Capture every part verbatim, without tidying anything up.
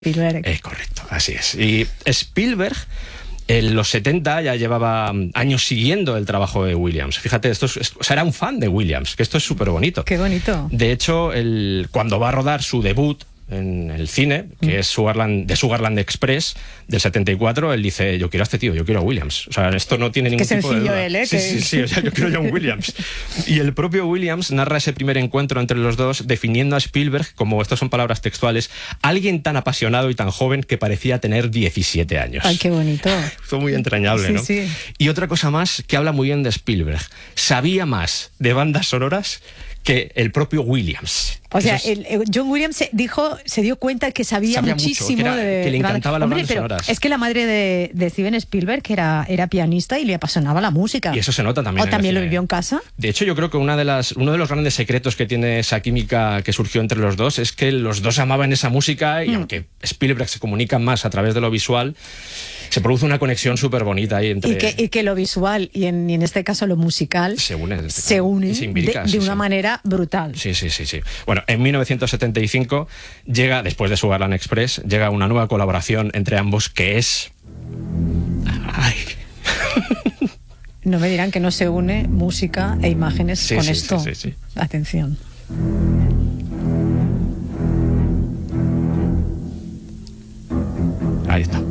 Spielberg. Eh, correcto, así es. Y Spielberg en los setenta ya llevaba años siguiendo el trabajo de Williams. Fíjate, esto es, o sea, era un fan de Williams, que esto es súper bonito. Qué bonito. De hecho, el, cuando va a rodar su debut en el cine, que mm. es Sugarland, de Sugarland Express del setenta y cuatro, él dice, yo quiero a este tío, yo quiero a Williams. O sea, esto no tiene ningún Qué tipo de duda. sencillo él, ¿eh? Sí, que... sí, sí, o sea, yo quiero a John Williams. Y el propio Williams narra ese primer encuentro entre los dos, definiendo a Spielberg como, estas son palabras textuales, alguien tan apasionado y tan joven que parecía tener diecisiete años. Ay, qué bonito. Fue muy entrañable, sí, ¿no? Sí. Y otra cosa más que habla muy bien de Spielberg. Sabía más de bandas sonoras que el propio Williams. O sea, es... el, el John Williams se dijo, se dio cuenta que sabía, sabía muchísimo mucho, que, era, de, que le encantaban las bandas pero sonoras. Es que la madre de, de Steven Spielberg que era, era pianista y le apasionaba la música. Y eso se nota también. ¿O también lo vivió en casa? De hecho, yo creo que una de las, uno de los grandes secretos que tiene esa química que surgió entre los dos es que los dos amaban esa música y mm. aunque Spielberg se comunica más a través de lo visual, se produce una conexión súper bonita ahí entre... Y que, y que lo visual y en, y en este caso lo musical se unen, se unen se de, de sí, una sí. manera brutal. Sí, sí, sí, sí. Bueno, en mil novecientos setenta y cinco llega, después de Sugarland Express, llega una nueva colaboración entre ambos que es... Ay... No me dirán que no se une música e imágenes sí, con sí, esto. Sí, sí, sí. Atención. Ahí está.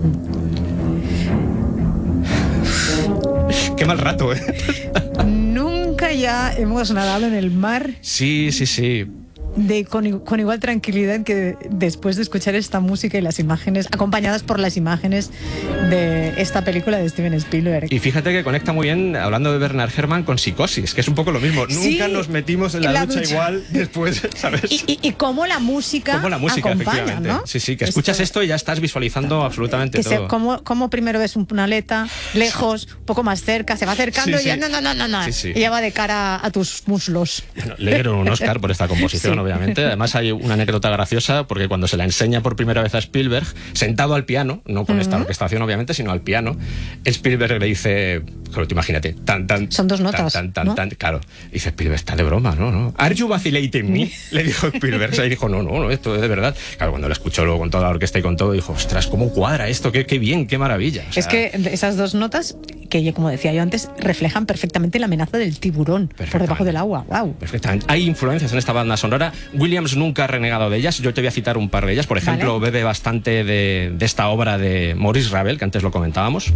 Qué mal rato, ¿eh? Nunca ya hemos nadado en el mar. Sí, sí, sí. De, con, con igual tranquilidad que después de escuchar esta música y las imágenes, acompañadas por las imágenes de esta película de Steven Spielberg. Y fíjate que conecta muy bien, hablando de Bernard Herrmann, con Psicosis, que es un poco lo mismo. Sí, nunca nos metimos en la, en la ducha, ducha igual después, ¿sabes? Y, y, y cómo la música, cómo la música acompaña, ¿no? Sí, sí, que escuchas esto, esto y ya estás visualizando absolutamente que todo. Se, cómo, cómo primero ves una aleta lejos, un poco más cerca, se va acercando sí, y ya sí. no, no, no, no, no. Sí, sí. Y ya va de cara a tus muslos. Bueno, le dieron un Oscar por esta composición, sí. obviamente. Además hay una anécdota graciosa porque cuando se la enseña por primera vez a Spielberg, sentado al piano, no con uh-huh. esta orquestación obviamente, sino al piano, Spielberg le dice, claro, te imagínate, tan, tan... Son dos notas, tan, tan, ¿no? tan, claro. Dice Spielberg, está de broma, ¿no? ¿no? ¿Are you vacillating me? Le dijo Spielberg. Y dijo, no, no, no, esto es de verdad. Claro, cuando lo escuchó luego con toda la orquesta y con todo, dijo, ostras, ¿cómo cuadra esto? Qué, qué bien, qué maravilla. O sea, es que esas dos notas, que yo, como decía yo antes, reflejan perfectamente la amenaza del tiburón por debajo del agua. Wow. Perfectamente. Hay influencias en esta banda sonora. Williams nunca ha renegado de ellas. Yo te voy a citar un par de ellas. Por ejemplo, vale. bebe bastante de, de esta obra de Maurice Ravel, que antes lo comentábamos.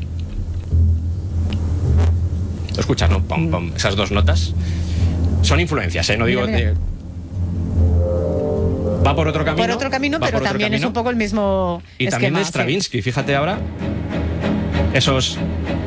¿Lo escuchas, no? Pom, pom. Esas dos notas son influencias, ¿eh? No digo... Mira, mira. De... Va por otro camino. Por otro camino, pero también camino. Es un poco el mismo Y esquema, también de Stravinsky. Sí. Fíjate ahora. Esos...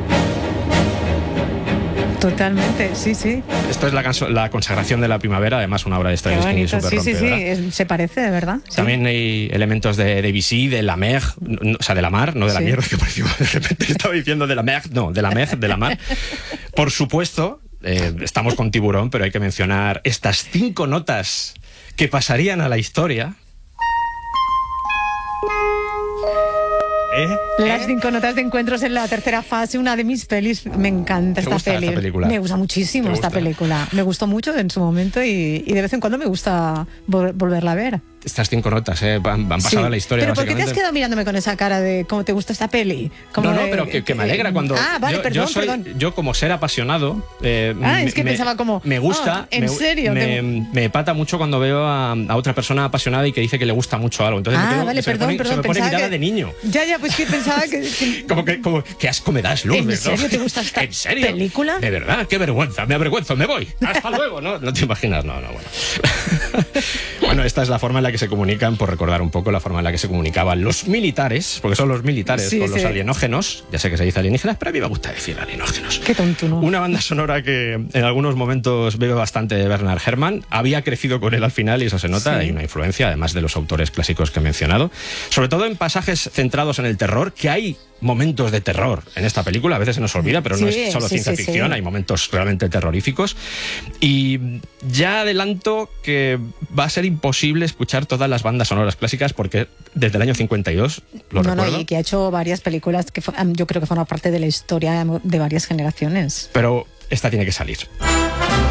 Totalmente, sí, sí. Esto es la, la consagración de la primavera, además una obra de Stravinsky súper sí, sí, sí, es, se parece, de verdad. Sí. También hay elementos de Debussy, de la mer, no, o sea, de la mar, no de la sí. mierda, que parecía, de repente estaba diciendo de la mer, no, de la mer, de la mar. Por supuesto, eh, estamos con Tiburón, pero hay que mencionar estas cinco notas que pasarían a la historia. ¿Eh? Las ¿Eh? cinco notas de encuentros en la tercera fase, una de mis pelis. Me encanta esta, gusta peli. esta película. Me gusta muchísimo gusta? esta película. Me gustó mucho en su momento y, y de vez en cuando me gusta vol volverla a ver. Estas cinco notas eh, van, van pasado sí. a la historia. ¿Pero por qué te has quedado mirándome con esa cara de cómo te gusta esta peli? No, no, de, pero que, que me alegra cuando... Ah, vale, yo, perdón, yo, soy, perdón. yo como ser apasionado... Eh, ah, me, es que me, pensaba como... Me gusta... Oh, ¿en me, serio? Me, me, me pata mucho cuando veo a, a otra persona apasionada y que dice que le gusta mucho algo. Entonces ah, me quedo, vale, se perdón, me pone, perdón. se me pone mirada que... de niño. Ya, ya, pues que pensaba que... que... como que, como, qué asco me das, Lourdes, ¿En serio ¿no? te gusta esta ¿En serio? película? De verdad, qué vergüenza, me avergüenzo, me voy. Hasta luego, ¿no? No te imaginas, no, no, bueno. Bueno, esta es la forma en la que se comunican, por recordar un poco la forma en la que se comunicaban los militares, porque son los militares sí, con sí. los alienógenos, ya sé que se dice alienígenas, pero a mí me gusta decir alienógenos. Qué tonto, ¿no? Una banda sonora que en algunos momentos bebe bastante de Bernard Herrmann, había crecido con él al final y eso se nota, sí. Hay una influencia, además de los autores clásicos que he mencionado, sobre todo en pasajes centrados en el terror, que hay momentos de terror en esta película, a veces se nos olvida, pero sí, no es solo sí, ciencia sí, ficción, sí. Hay momentos realmente terroríficos. Y ya adelanto que va a ser imposible escuchar todas las bandas sonoras clásicas porque desde el año cincuenta y dos, lo no, recuerdo. No, y que ha hecho varias películas que yo creo que forman parte de la historia de varias generaciones. Pero esta tiene que salir.